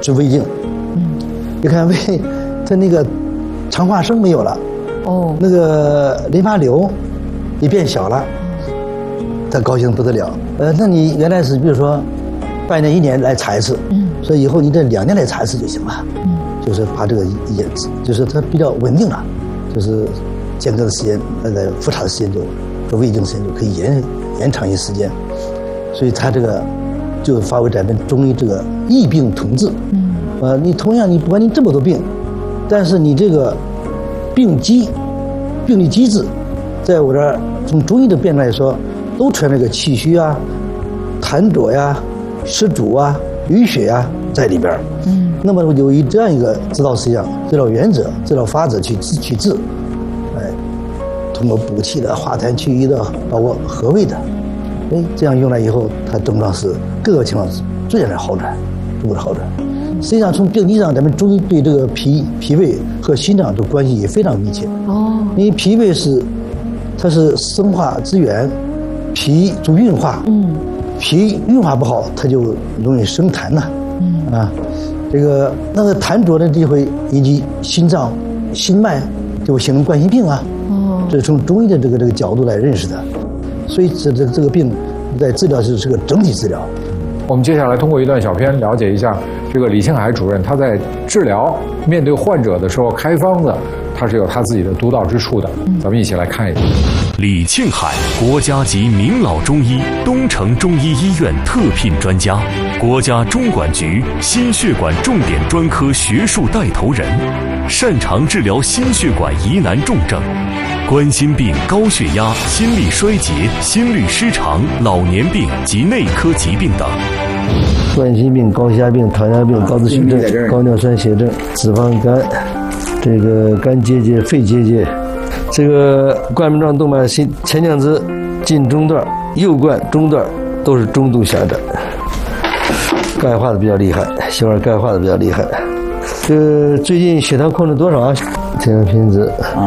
治胃镜。你看胃，它那个肠化生没有了，那个淋巴瘤也变小了，他高兴不得了。那你原来是比如说半年1年来查一次，所以以后你这2年来查一次就行了。就是把这个就是它比较稳定了，就是间隔的时间，复查的时间就胃镜时间就可以延长一些时间，所以它这个就发挥咱们中医这个异病同治。你同样你不管你这么多病，但是你这个病理机制，在我这儿从中医的变来说，都存那个气虚啊、痰浊呀、湿阻啊、淤血啊在里边。那么有这样一个指导思想、指导原则、指导法则去治，通过补气的、化痰去瘀的，包括和胃的，这样用来以后，它症状是各个情况是自然的好转，逐步的好转。实际上从病理上，咱们中医对这个脾胃和心脏的关系也非常密切。因为脾胃它是生化之源，脾主运化，脾运化不好，它就容易生痰呐。那个痰浊呢，就会引起心脏、心脉就会形成冠心病啊。这是从中医的这个角度来认识的，所以这个病在治疗是个整体治疗。 我们接下来通过一段小片了解一下这个李庆海主任他在治疗面对患者的时候开方子，他是有他自己的独到之处的。咱们一起来看一下。 李庆海，国家级名老中医，东城中医医院特聘专家，国家中管局心血管重点专科学术带头人，擅长治疗心血管疑难重症。冠心病、高血压、心力衰竭、心律失常、老年病及内科疾病等。 冠心病、高血压病、糖尿病、高脂血症、高尿酸血症、脂肪肝，这个肝结节、肺结节，这个冠冕状动脉前腔支近中段、右冠中段都是中度狭窄，钙化的比较厉害，血管钙化的比较厉害。最近血糖控制多少啊？血糖平值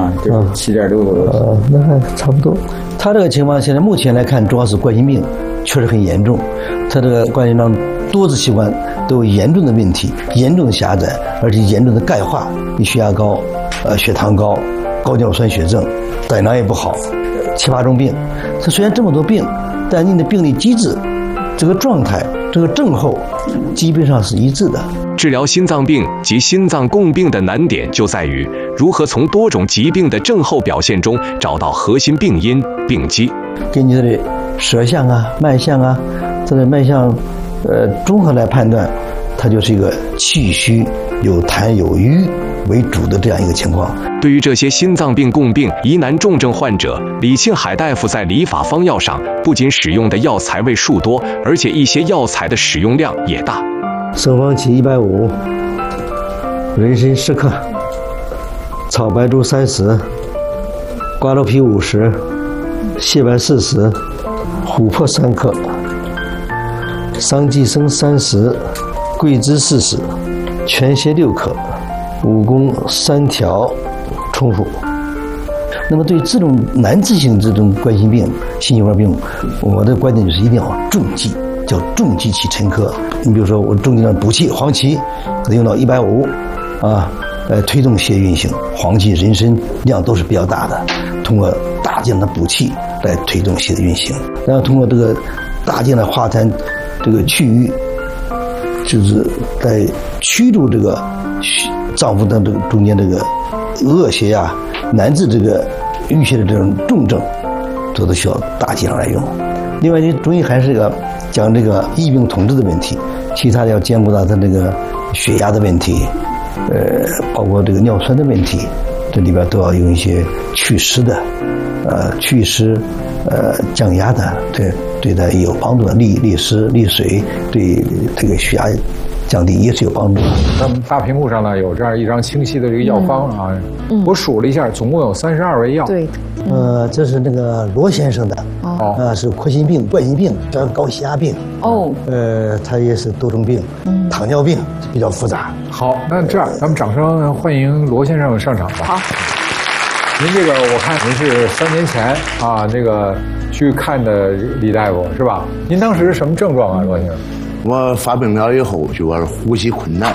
7.6，那还差不多。他这个情况现在目前来看，主要是冠心病确实很严重，他这个冠心脏多支器官都有严重的问题，严重的狭窄，而且严重的钙化，血压高，血糖高，高尿酸血症，胆囊也不好，7、8种病。他虽然这么多病，但你的病理机制、这个状态、这个症候，基本上是一致的。 治疗心脏病及心脏共病的难点就在于如何从多种疾病的症候表现中找到核心病因、病机。 根据它的舌象啊、脉象啊，这个脉象综合来判断，它就是一个气虚、有痰有瘀为主的这样一个情况。 对于这些心脏病共病疑难重症患者，李庆海大夫在理法方药上不仅使用的药材为数多，而且一些药材的使用量也大。 生黄芪150，人参10克，草白术30，瓜蒌皮50，蟹白40，琥珀3克，桑寄生30，桂枝40，全蝎6克，武功3条，冲服。那么对这种难治性这种冠心病、心血管病，我的观点就是一定要重剂，叫重剂起沉疴。你比如说我重剂量补气，黄芪可以用到150啊，来推动血液运行。黄芪、人参量都是比较大的，通过大剂量的补气来推动血液运行，然后通过这个大剂量的化痰，这个去瘀，就是在驱逐这个脏腑的这个中间这个恶邪呀、难治这个淤血的这种重症，这都需要大剂量来用。另外，中医还是讲这个疫病统治的问题，其他的要兼顾到它这个血压的问题，包括这个尿酸的问题，这里边都要用一些祛湿的，祛湿，降压的，对它也有帮助的，利湿利水，对这个血压降低也是有帮助的。 咱们大屏幕上呢有这样一张清晰的这个药方啊，我数了一下，总共有32味药。 对， 这是那个罗先生的，是扩心病、冠心病、高血压病，他也是多种病，糖尿病比较复杂。 好，那这样咱们掌声欢迎罗先生上场吧。 好， 您这个我看您是3年前啊，这个去看的李大夫是吧？您当时什么症状啊，罗先生？ 我发病了以后，就是呼吸困难。